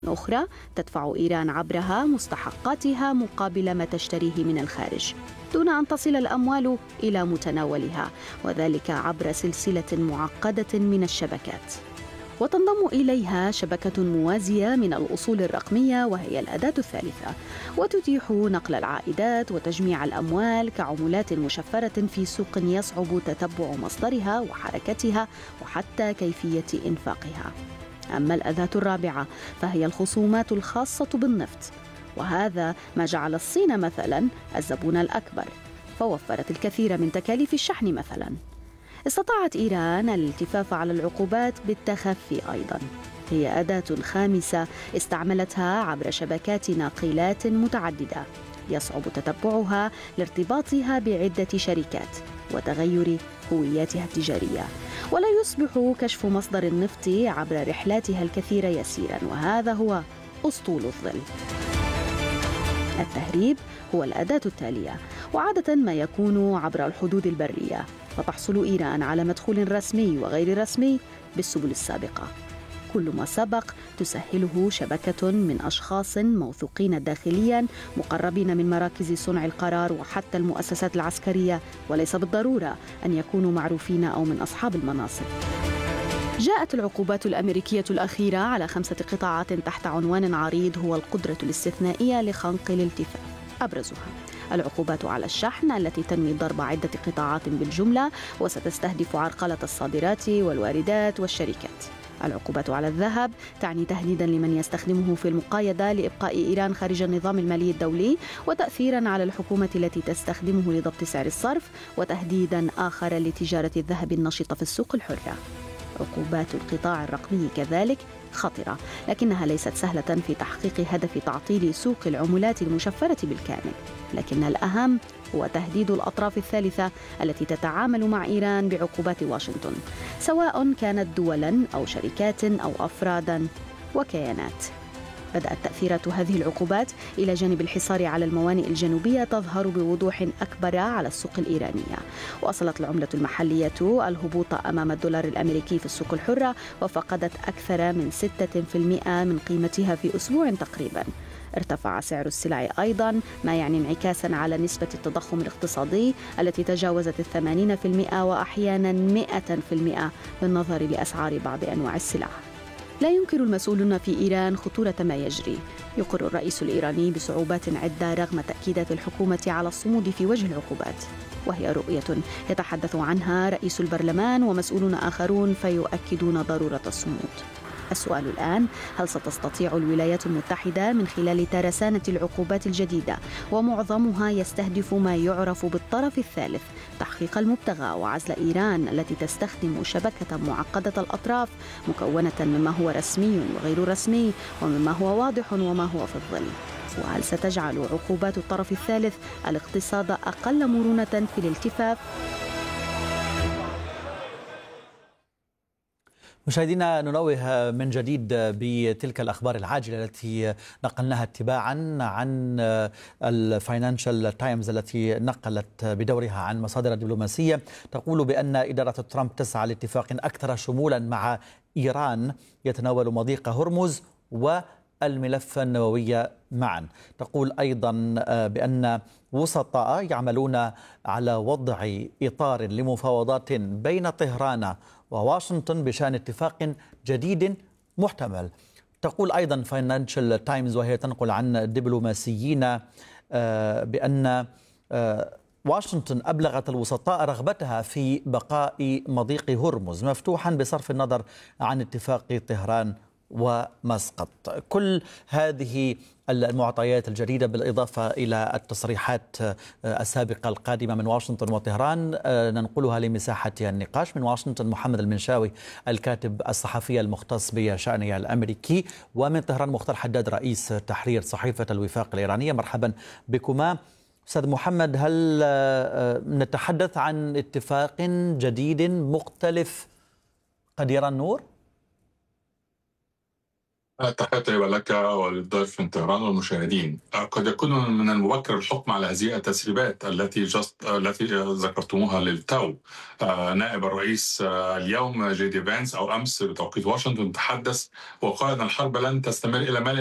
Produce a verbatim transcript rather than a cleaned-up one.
أخرى تدفع إيران عبرها مستحقاتها مقابل ما تشتريه من الخارج دون أن تصل الأموال إلى متناولها، وذلك عبر سلسلة معقدة من الشبكات. وتنضم إليها شبكة موازية من الأصول الرقمية وهي الأداة الثالثة، وتتيح نقل العائدات وتجميع الأموال كعملات مشفرة في سوق يصعب تتبع مصدرها وحركتها وحتى كيفية إنفاقها. أما الأداة الرابعة فهي الخصومات الخاصة بالنفط، وهذا ما جعل الصين مثلا الزبون الأكبر، فوفرت الكثير من تكاليف الشحن مثلا. استطاعت إيران الالتفاف على العقوبات بالتخفي أيضا. هي أداة خامسة استعملتها عبر شبكات ناقلات متعددة يصعب تتبعها لارتباطها بعدة شركات وتغير هوياتها التجارية، ولا يصبح كشف مصدر النفط عبر رحلاتها الكثيرة يسيرا، وهذا هو أسطول الظل. التهريب هو الأداة التالية، وعادة ما يكون عبر الحدود البرية، فتحصل إيران على مدخول رسمي وغير رسمي بالسبل السابقة. كل ما سبق تسهله شبكة من أشخاص موثوقين داخليا مقربين من مراكز صنع القرار وحتى المؤسسات العسكرية، وليس بالضرورة أن يكونوا معروفين أو من أصحاب المناصب. جاءت العقوبات الأمريكية الأخيرة على خمسة قطاعات تحت عنوان عريض هو القدرة الاستثنائية لخنق الالتفاف. أبرزها العقوبات على الشحن التي تنوي ضرب عدة قطاعات بالجملة وستستهدف عرقلة الصادرات والواردات والشركات. العقوبات على الذهب تعني تهديدا لمن يستخدمه في المقايضة لإبقاء إيران خارج النظام المالي الدولي، وتأثيرا على الحكومة التي تستخدمه لضبط سعر الصرف، وتهديدا آخر لتجارة الذهب النشطة في السوق الحرة. عقوبات القطاع الرقمي كذلك خطرة، لكنها ليست سهلة في تحقيق هدف تعطيل سوق العملات المشفرة بالكامل، لكن الأهم هو تهديد الأطراف الثالثة التي تتعامل مع إيران بعقوبات واشنطن، سواء كانت دولا أو شركات أو أفرادا وكيانات. بدأت تأثيرات هذه العقوبات إلى جانب الحصار على الموانئ الجنوبية تظهر بوضوح أكبر على السوق الإيرانية. وصلت العملة المحلية الهبوط أمام الدولار الأمريكي في السوق الحرة، وفقدت أكثر من ستة بالمئة من قيمتها في أسبوع تقريبا. ارتفع سعر السلع أيضا، ما يعني انعكاسا على نسبة التضخم الاقتصادي التي تجاوزت الثمانين بالمئة وأحيانا مئة بالمئة بالنظر لأسعار بعض أنواع السلع. لا ينكر المسؤولون في إيران خطورة ما يجري. يقر الرئيس الإيراني بصعوبات عدة رغم تأكيدات الحكومة على الصمود في وجه العقوبات، وهي رؤية يتحدث عنها رئيس البرلمان ومسؤولون آخرون فيؤكدون ضرورة الصمود. السؤال الآن: هل ستستطيع الولايات المتحدة من خلال ترسانة العقوبات الجديدة، ومعظمها يستهدف ما يعرف بالطرف الثالث، تحقيق المبتغى وعزل إيران التي تستخدم شبكة معقدة الأطراف مكونة مما هو رسمي وغير رسمي ومما هو واضح وما هو في الظل؟ وهل ستجعل عقوبات الطرف الثالث الاقتصاد أقل مرونة في الالتفاف؟ مشاهدينا، ننوه من جديد بتلك الأخبار العاجلة التي نقلناها اتباعا عن الفاينانشال تايمز التي نقلت بدورها عن مصادر دبلوماسية تقول بأن إدارة ترامب تسعى لاتفاق أكثر شمولا مع إيران يتناول مضيق هرمز والملف النووي معا. تقول أيضا بأن وسطاء يعملون على وضع إطار لمفاوضات بين طهران وواشنطن بشأن اتفاق جديد محتمل. تقول أيضا فاينانشال تايمز وهي تنقل عن دبلوماسيين بأن واشنطن أبلغت الوسطاء رغبتها في بقاء مضيق هرمز مفتوحا بصرف النظر عن اتفاق طهران ومسقط. كل هذه المعطيات الجديدة بالإضافة إلى التصريحات السابقة القادمة من واشنطن وطهران ننقلها لمساحة النقاش. من واشنطن محمد المنشاوي الكاتب الصحفي المختص بشأن الأمريكي، ومن طهران مختار حداد رئيس تحرير صحيفة الوفاق الإيرانية. مرحبا بكما. أستاذ محمد، هل نتحدث عن اتفاق جديد مختلف قد يرى النور؟ تحية طيبة لك وللضيف من طهران والمشاهدين. قد يكون من المبكر الحكم على هذه التسريبات التي جست التي ذكرتموها للتو. نائب الرئيس اليوم جي دي فانس أو أمس بتوقيت واشنطن تحدث وقال أن الحرب لن تستمر إلى ما